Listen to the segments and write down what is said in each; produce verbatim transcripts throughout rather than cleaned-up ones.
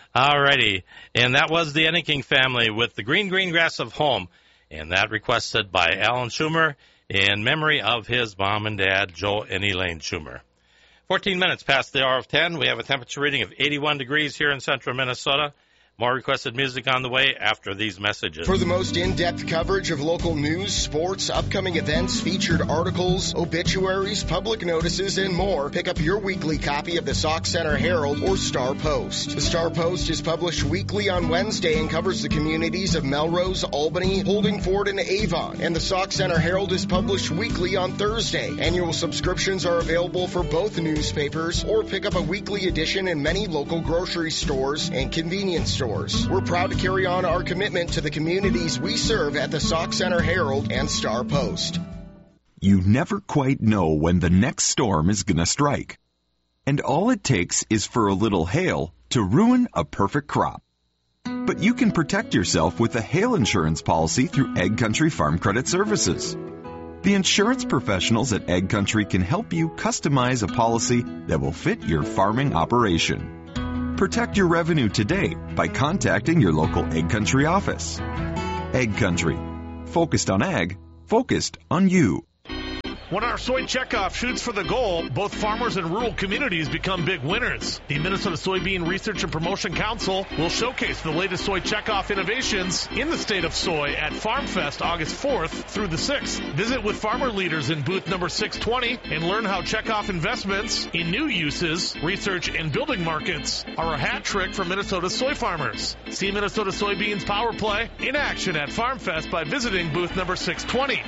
All righty. And that was the Enneking family with the Green Green Grass of Home. And that requested by Alan Schumer in memory of his mom and dad, Joe and Elaine Schumer. fourteen minutes past the hour of ten. We have a temperature reading of eighty-one degrees here in central Minnesota. More requested music on the way after these messages. For the most in-depth coverage of local news, sports, upcoming events, featured articles, obituaries, public notices, and more, pick up your weekly copy of the Sauk Center Herald or Star Post. The Star Post is published weekly on Wednesday and covers the communities of Melrose, Albany, Holdingford, and Avon. And the Sauk Center Herald is published weekly on Thursday. Annual subscriptions are available for both newspapers, or pick up a weekly edition in many local grocery stores and convenience stores. We're proud to carry on our commitment to the communities we serve at the Sauk Center Herald and Star Post. You never quite know when the next storm is going to strike. And all it takes is for a little hail to ruin a perfect crop. But you can protect yourself with a hail insurance policy through Ag Country Farm Credit Services. The insurance professionals at Ag Country can help you customize a policy that will fit your farming operation. Protect your revenue today by contacting your local Ag Country office. Ag Country. Focused on ag, focused on you. When our soy checkoff shoots for the goal, both farmers and rural communities become big winners. The Minnesota Soybean Research and Promotion Council will showcase the latest soy checkoff innovations in the state of soy at FarmFest August fourth through the sixth. Visit with farmer leaders in booth number six twenty and learn how checkoff investments in new uses, research, and building markets are a hat trick for Minnesota soy farmers. See Minnesota Soybeans Power Play in action at FarmFest by visiting booth number six twenty.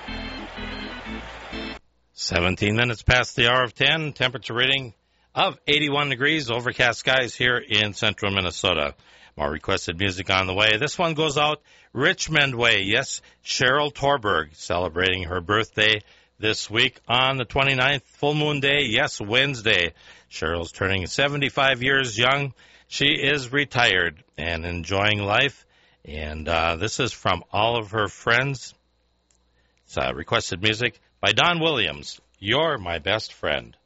seventeen minutes past the hour of ten, temperature reading of eighty-one degrees, overcast skies here in central Minnesota. More requested music on the way. This one goes out Richmond way. Yes, Cheryl Torberg celebrating her birthday this week on the twenty-ninth, full moon day. Yes, Wednesday. Cheryl's turning seventy-five years young. She is retired and enjoying life. And uh, this is from all of her friends. It's uh, requested music by Don Williams, You're My Best Friend.